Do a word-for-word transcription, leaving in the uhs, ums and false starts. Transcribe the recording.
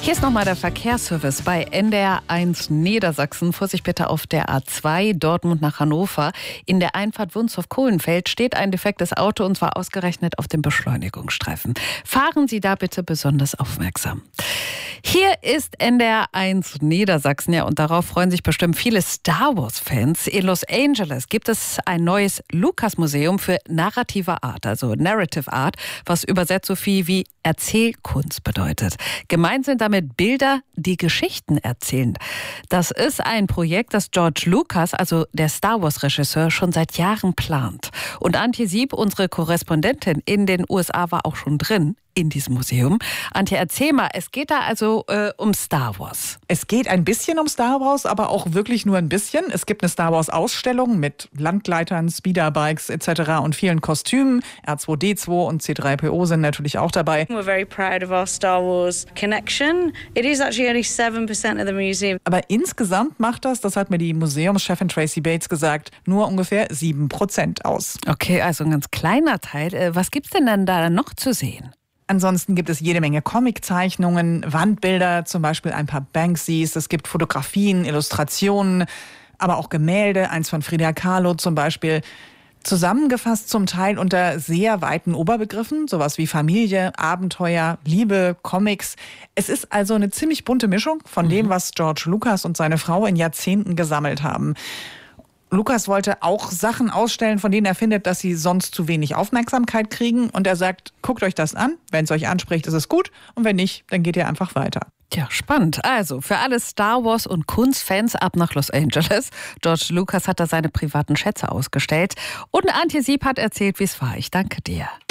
Hier ist nochmal der Verkehrsservice bei N D R eins Niedersachsen. Vorsicht bitte auf der A zwei Dortmund nach Hannover. In der Einfahrt Wunstorf-Kohlenfeld steht ein defektes Auto und zwar ausgerechnet auf dem Beschleunigungsstreifen. Fahren Sie da bitte besonders aufmerksam. Hier ist N D R eins Niedersachsen, ja, und darauf freuen sich bestimmt viele Star Wars-Fans. In Los Angeles gibt es ein neues Lucas-Museum für narrative Art, also Narrative Art, was übersetzt so viel wie Erzählkunst bedeutet. Gemeint sind damit Bilder, die Geschichten erzählen. Das ist ein Projekt, das George Lucas, also der Star Wars-Regisseur, schon seit Jahren plant. Und Antje Sieb, unsere Korrespondentin in den U S A, war auch schon drin in diesem Museum. Antje, erzähl mal, es geht da also äh, um Star Wars. Es geht ein bisschen um Star Wars, aber auch wirklich nur ein bisschen. Es gibt eine Star Wars-Ausstellung mit Landgleitern, Speederbikes et cetera und vielen Kostümen. R zwei D zwei und C drei P O sind natürlich auch dabei. We're very proud of our Star Wars connection. It is actually only seven percent of the museum. Aber insgesamt macht das, das hat mir die Museumschefin Tracy Bates gesagt, nur ungefähr sieben Prozent aus. Okay, also ein ganz kleiner Teil. Was gibt's denn dann da noch zu sehen? Ansonsten gibt es jede Menge Comiczeichnungen, Wandbilder, zum Beispiel ein paar Banksys. Es gibt Fotografien, Illustrationen, aber auch Gemälde, eins von Frida Kahlo zum Beispiel. Zusammengefasst zum Teil unter sehr weiten Oberbegriffen, sowas wie Familie, Abenteuer, Liebe, Comics. Es ist also eine ziemlich bunte Mischung von mhm. dem, was George Lucas und seine Frau in Jahrzehnten gesammelt haben. Lucas wollte auch Sachen ausstellen, von denen er findet, dass sie sonst zu wenig Aufmerksamkeit kriegen. Und er sagt, guckt euch das an. Wenn es euch anspricht, ist es gut. Und wenn nicht, dann geht ihr einfach weiter. Ja, spannend. Also, für alle Star Wars- und Kunstfans ab nach Los Angeles. George Lucas hat da seine privaten Schätze ausgestellt. Und Antje Sieb hat erzählt, wie es war. Ich danke dir.